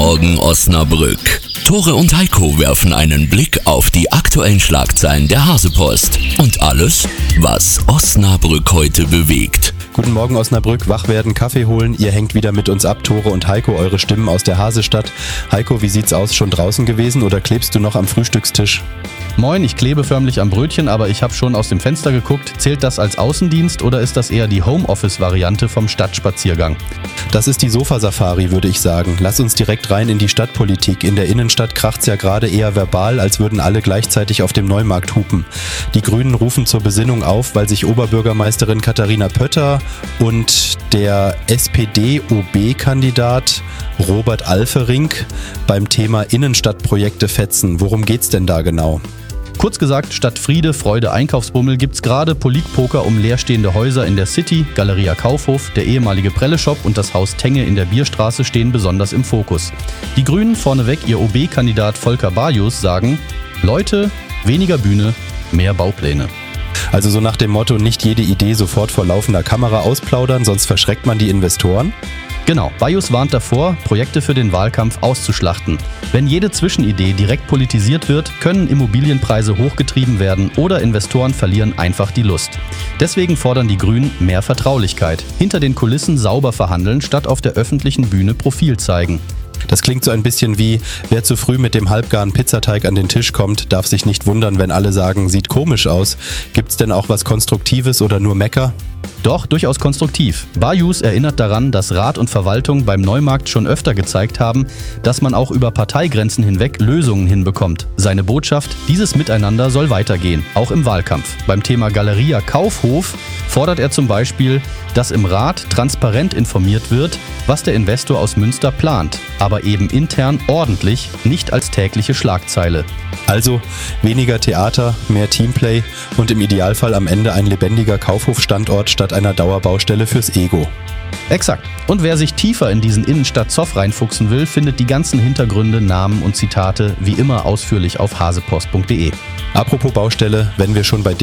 Morgen Osnabrück. Tore und Heiko werfen einen Blick auf die aktuellen Schlagzeilen der Hasepost und alles, was Osnabrück heute bewegt. Guten Morgen Osnabrück, wach werden, Kaffee holen, ihr hängt wieder mit uns ab, Tore und Heiko, eure Stimmen aus der Hasestadt. Heiko, wie sieht's aus, schon draußen gewesen oder klebst du noch am Frühstückstisch? Moin, ich klebe förmlich am Brötchen, aber ich habe schon aus dem Fenster geguckt. Zählt das als Außendienst oder ist das eher die Homeoffice-Variante vom Stadtspaziergang? Das ist die Sofasafari, würde ich sagen. Lass uns direkt rein in die Stadtpolitik. In der Innenstadt kracht's ja gerade eher verbal, als würden alle gleichzeitig auf dem Neumarkt hupen. Die Grünen rufen zur Besinnung auf, weil sich Oberbürgermeisterin Katharina Pötter und der SPD-OB-Kandidat Robert Alfering beim Thema Innenstadtprojekte fetzen. Worum geht's denn da genau? Kurz gesagt, statt Friede, Freude, Einkaufsbummel gibt's gerade Politpoker um leerstehende Häuser in der City, Galeria Kaufhof, der ehemalige Prelle-Shop und das Haus Tenge in der Bierstraße stehen besonders im Fokus. Die Grünen, vorneweg ihr OB-Kandidat Volker Bajus, sagen: Leute, weniger Bühne, mehr Baupläne. Also so nach dem Motto, nicht jede Idee sofort vor laufender Kamera ausplaudern, sonst verschreckt man die Investoren? Genau, Bajus warnt davor, Projekte für den Wahlkampf auszuschlachten. Wenn jede Zwischenidee direkt politisiert wird, können Immobilienpreise hochgetrieben werden oder Investoren verlieren einfach die Lust. Deswegen fordern die Grünen mehr Vertraulichkeit, hinter den Kulissen sauber verhandeln, statt auf der öffentlichen Bühne Profil zeigen. Das klingt so ein bisschen wie, wer zu früh mit dem halbgaren Pizzateig an den Tisch kommt, darf sich nicht wundern, wenn alle sagen, sieht komisch aus. Gibt's denn auch was Konstruktives oder nur Mecker? Doch, durchaus konstruktiv. Bajus erinnert daran, dass Rat und Verwaltung beim Neumarkt schon öfter gezeigt haben, dass man auch über Parteigrenzen hinweg Lösungen hinbekommt. Seine Botschaft: dieses Miteinander soll weitergehen, auch im Wahlkampf. Beim Thema Galeria Kaufhof fordert er zum Beispiel, dass im Rat transparent informiert wird, was der Investor aus Münster plant, aber eben intern ordentlich, nicht als tägliche Schlagzeile. Also weniger Theater, mehr Teamplay und im Idealfall am Ende ein lebendiger Kaufhofstandort statt einer Dauerbaustelle fürs Ego. Exakt. Und wer sich tiefer in diesen Innenstadt-Zoff reinfuchsen will, findet die ganzen Hintergründe, Namen und Zitate wie immer ausführlich auf hasepost.de. Apropos Baustelle, wenn wir schon bei